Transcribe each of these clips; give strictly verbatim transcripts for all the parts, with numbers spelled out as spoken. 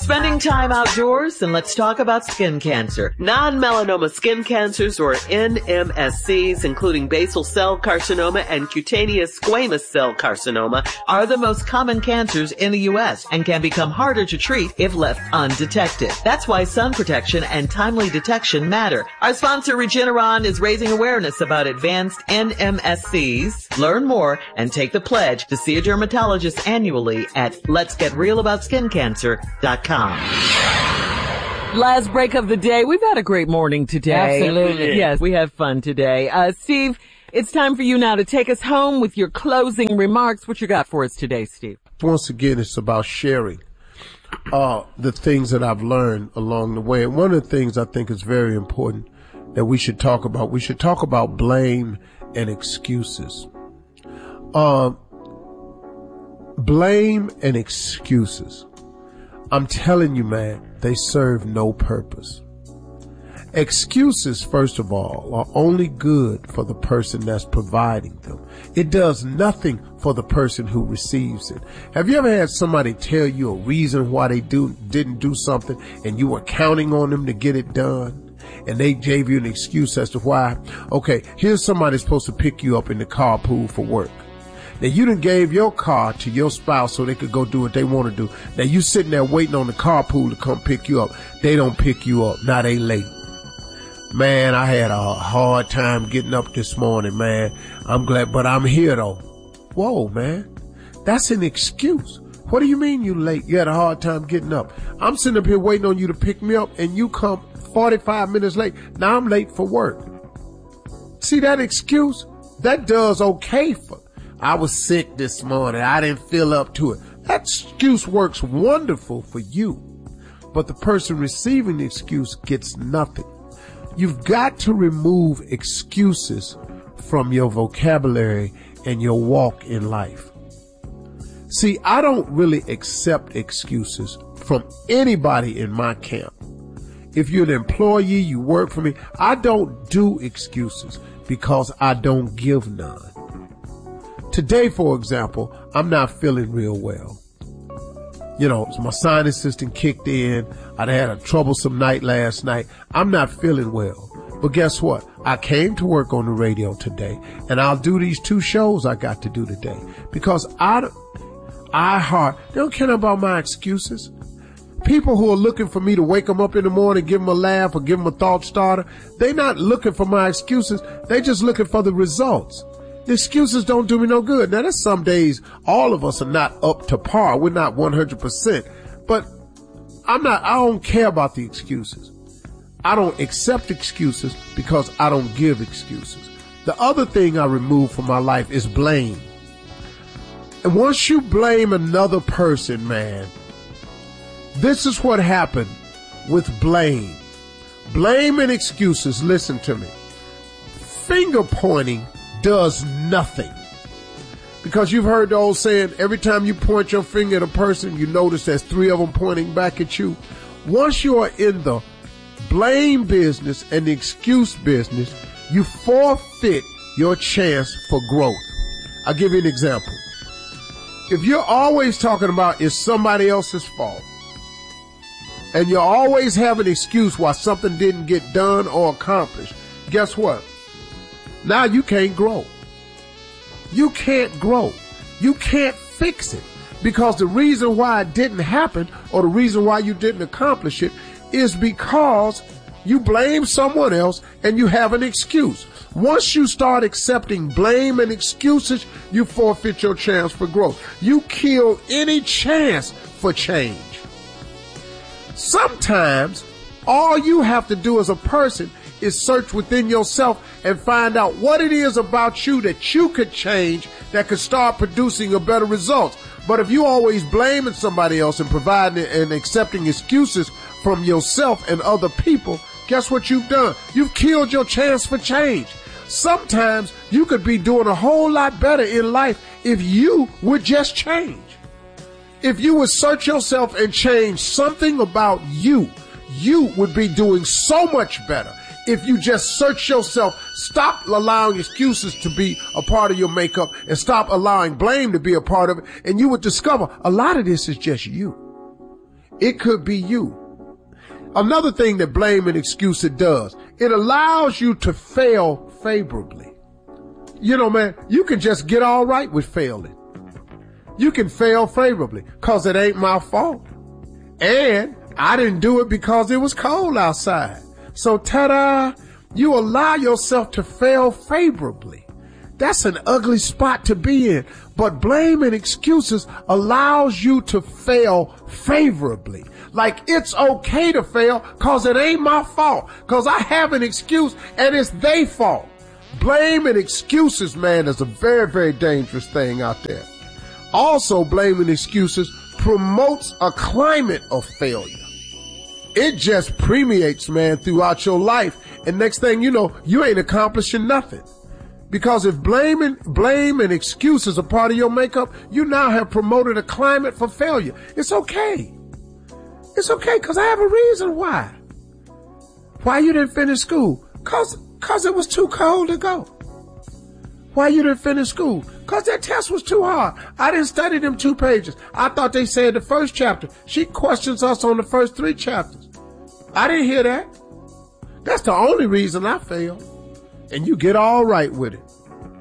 Spending time outdoors, and let's talk about skin cancer. Non-melanoma skin cancers, or N M S Cs, including basal cell carcinoma and cutaneous squamous cell carcinoma, are the most common cancers in the U S and can become harder to treat if left undetected. That's why sun protection and timely detection matter. Our sponsor, Regeneron, is raising awareness about advanced N M S Cs. Learn more and take the pledge to see a dermatologist annually at lets get real about skin cancer dot com. Last break of the day. We've had a great morning today. Absolutely. Yes, we have fun today. Uh, Steve, it's time for you now to take us home with your closing remarks. What you got for us today, Steve? Once again, it's about sharing uh, the things that I've learned along the way. And one of the things I think is very important that we should talk about, we should talk about blame and excuses. Uh, blame and excuses. I'm telling you, man, they serve no purpose. Excuses, first of all, are only good for the person that's providing them. It does nothing for the person who receives it. Have you ever had somebody tell you a reason why they do didn't do something and you were counting on them to get it done? And they gave you an excuse as to why. Okay, here's somebody supposed to pick you up in the carpool for work. Now, you done gave your car to your spouse so they could go do what they want to do. Now, you sitting there waiting on the carpool to come pick you up. They don't pick you up. Now they late. Man, I had a hard time getting up this morning, man. I'm glad, but I'm here though. Whoa, man. That's an excuse. What do you mean you late? You had a hard time getting up. I'm sitting up here waiting on you to pick me up and you come forty-five minutes late. Now I'm late for work. See that excuse? That does okay for I was sick this morning. I didn't feel up to it. That excuse works wonderful for you, but the person receiving the excuse gets nothing. You've got to remove excuses from your vocabulary and your walk in life. See, I don't really accept excuses from anybody in my camp. If you're an employee, you work for me, I don't do excuses because I don't give none. Today, for example, I'm not feeling real well. You know, my sinus system kicked in. I'd had a troublesome night last night. I'm not feeling well. But guess what? I came to work on the radio today, and I'll do these two shows I got to do today because I, I heart, they don't care about my excuses. People who are looking for me to wake them up in the morning, give them a laugh or give them a thought starter, they're not looking for my excuses. They're just looking for the results. The excuses don't do me no good. Now, there's some days all of us are not up to par. We're not one hundred percent. But I'm not, I don't care about the excuses. I don't accept excuses because I don't give excuses. The other thing I remove from my life is blame. And once you blame another person, man, this is what happened with blame. Blame and excuses, listen to me. Finger pointing does nothing. Because you've heard the old saying, every time you point your finger at a person, you notice there's three of them pointing back at you. Once you are in the blame business and the excuse business, you forfeit your chance for growth. I'll give you an example. If you're always talking about it's somebody else's fault, and you always have an excuse why something didn't get done or accomplished, guess what? Now you can't grow. You can't grow. You can't fix it because the reason why it didn't happen or the reason why you didn't accomplish it is because you blame someone else and you have an excuse. Once you start accepting blame and excuses, you forfeit your chance for growth. You kill any chance for change. Sometimes all you have to do as a person is search within yourself and find out what it is about you that you could change that could start producing a better results. But if you always blaming somebody else and providing and accepting excuses from yourself and other people, guess what you've done? You've killed your chance for change. Sometimes you could be doing a whole lot better in life if you would just change. If you would search yourself and change something about you, you would be doing so much better. If you just search yourself, stop allowing excuses to be a part of your makeup and stop allowing blame to be a part of it, and you would discover a lot of this is just you. It could be you. Another thing that blame and excuse it does, it allows you to fail favorably. You know, man, you can just get all right with failing. You can fail favorably because it ain't my fault. And I didn't do it because it was cold outside. So ta-da, you allow yourself to fail favorably. That's an ugly spot to be in. But blame and excuses allows you to fail favorably. Like it's okay to fail because it ain't my fault. Because I have an excuse and it's their fault. Blame and excuses, man, is a very, very dangerous thing out there. Also, blame and excuses promotes a climate of failure. It just permeates, man, throughout your life. And next thing you know, you ain't accomplishing nothing. Because if blame and, blame and excuses are part of your makeup, you now have promoted a climate for failure. It's okay. It's okay because I have a reason why. Why you didn't finish school? Because cause it was too cold to go. Why you didn't finish school? Because that test was too hard. I didn't study them two pages. I thought they said the first chapter. She questions us on the first three chapters. I didn't hear that. That's the only reason I failed. And you get all right with it.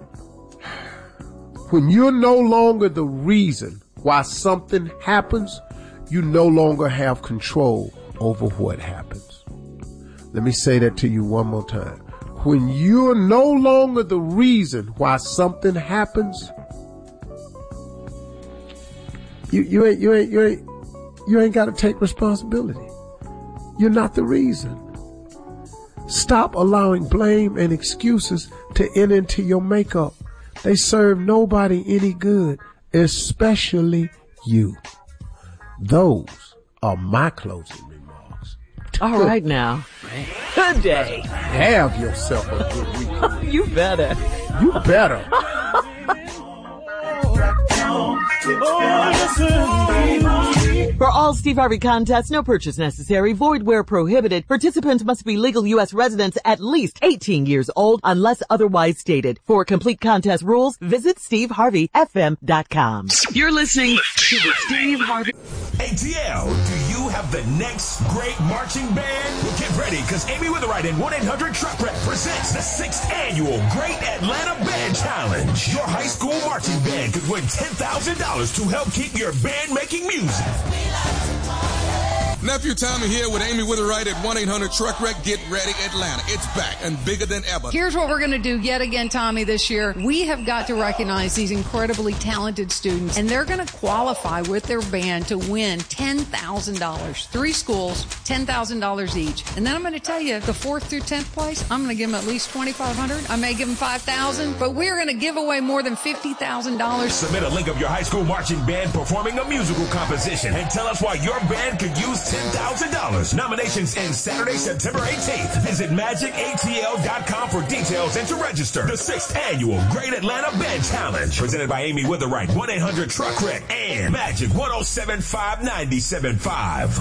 When you're no longer the reason why something happens, you no longer have control over what happens. Let me say that to you one more time. When you're no longer the reason why something happens, you, you ain't, you ain't, you ain't, you ain't got to take responsibility. You're not the reason. Stop allowing blame and excuses to enter into your makeup. They serve nobody any good, especially you. Those are my closing remarks. All right now. Good day. Have yourself a good weekend. You better. You better. For all Steve Harvey contests, no purchase necessary, void where prohibited. Participants must be legal U S residents at least eighteen years old unless otherwise stated. For complete contest rules, visit steve harvey f m dot com. You're listening to the Steve Harvey. A T L, do you have the next great marching band? Well, get ready, because Amy Witherite and one eight hundred Truck Wreck presents the sixth annual Great Atlanta Band Challenge. Your high school marching band could win ten thousand dollars to help keep your band making music. Nephew Tommy here with Amy Witherite at one eight hundred Truck Wreck. Get ready, Atlanta. It's back and bigger than ever. Here's what we're going to do yet again, Tommy, this year. We have got to recognize these incredibly talented students, and they're going to qualify with their band to win ten thousand dollars. Three schools, ten thousand dollars each. And then I'm going to tell you, the fourth through tenth place, I'm going to give them at least twenty-five hundred dollars. I may give them five thousand dollars, but we're going to give away more than fifty thousand dollars. Submit a link of your high school marching band performing a musical composition and tell us why your band could use ten thousand dollars. Nominations end Saturday, September eighteenth. Visit magic a t l dot com for details and to register. The sixth annual Great Atlanta Band Challenge. Presented by Amy Witherite, one eight hundred Truck Wreck, and Magic one oh seven five nine seven five.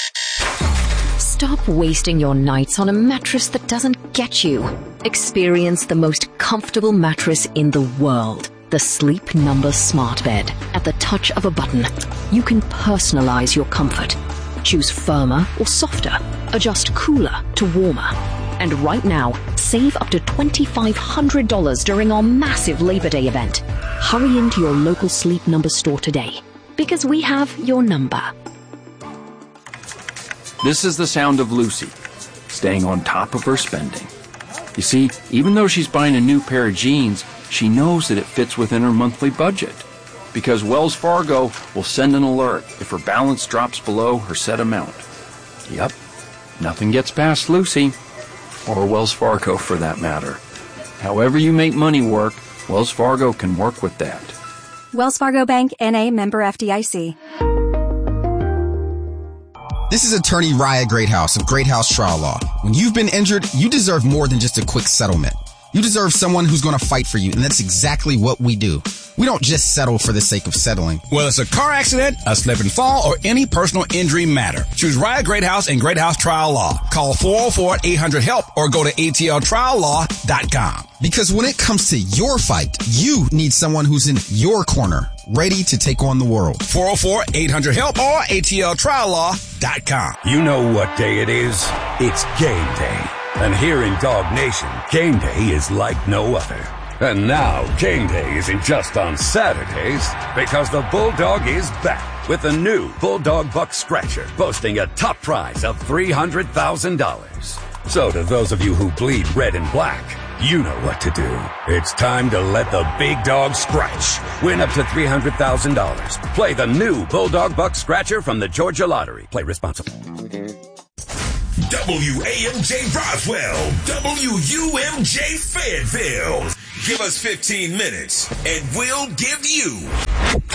Stop wasting your nights on a mattress that doesn't get you. Experience the most comfortable mattress in the world. The Sleep Number Smart Bed. At the touch of a button, you can personalize your comfort. Choose firmer or softer. Adjust cooler to warmer. And right now, save up to twenty-five hundred dollars during our massive Labor Day event. Hurry into your local Sleep Number store today, because we have your number. This is the sound of Lucy, staying on top of her spending. You see, even though she's buying a new pair of jeans, she knows that it fits within her monthly budget. Because Wells Fargo will send an alert if her balance drops below her set amount. Yep, nothing gets past Lucy, or Wells Fargo for that matter. However you make money work, Wells Fargo can work with that. Wells Fargo Bank, N A, member F D I C. This is attorney Raya Greathouse of Greathouse Trial Law. When you've been injured, you deserve more than just a quick settlement. You deserve someone who's going to fight for you, and that's exactly what we do. We don't just settle for the sake of settling. Whether it's a car accident, a slip and fall, or any personal injury matter, choose Raya Greathouse and Greathouse Trial Law. Call four oh four, eight hundred, HELP or go to a t l trial law dot com. Because when it comes to your fight, you need someone who's in your corner. ready to take on the world. four oh four, eight hundred, HELP or A T L trial law dot com. You know what day it is? It's game day. And here in Dog Nation, game day is like no other. And now, game day isn't just on Saturdays, because the Bulldog is back with the new Bulldog Buck Scratcher, boasting a top prize of three hundred thousand dollars. So to those of you who bleed red and black, you know what to do. It's time to let the big dog scratch. Win up to three hundred thousand dollars. Play the new Bulldog Buck Scratcher from the Georgia Lottery. Play responsibly. W A M J Roswell, W U M J Fayetteville. Give us fifteen minutes and we'll give you